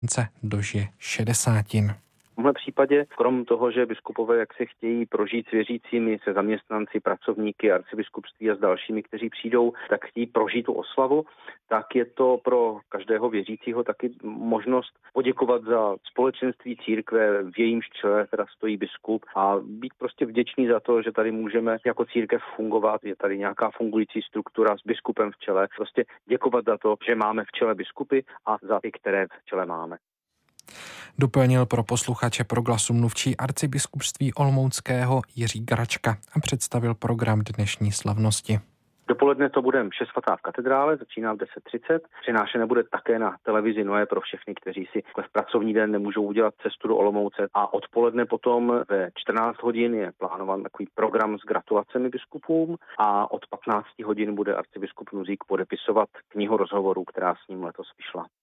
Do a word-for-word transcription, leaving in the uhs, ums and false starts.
dožije šedesátin. V tomhle případě, krom toho, že biskupové jak se chtějí prožít s věřícími, se zaměstnanci, pracovníky, arcibiskupství a s dalšími, kteří přijdou, tak chtějí prožít tu oslavu, tak je to pro každého věřícího taky možnost poděkovat za společenství církve, v jejímž čele teda stojí biskup, a být prostě vděčný za to, že tady můžeme jako církev fungovat, je tady nějaká fungující struktura s biskupem v čele. Prostě děkovat za to, že máme v čele biskupy a za ty, které v čele máme. Doplnil pro posluchače Proglasu mluvčí arcibiskupství olomouckého Jiří Gračka a představil program dnešní slavnosti. Dopoledne to bude mše svatá v katedrále, začíná v deset třicet. Přenášené bude také na televizi Noé pro všechny, kteří si v pracovní den nemůžou udělat cestu do Olomouce. A odpoledne potom ve čtrnáct hodin je plánován takový program s gratulacemi biskupům a od patnáct hodin bude arcibiskup Nuzík podepisovat knihu rozhovorů, která s ním letos vyšla.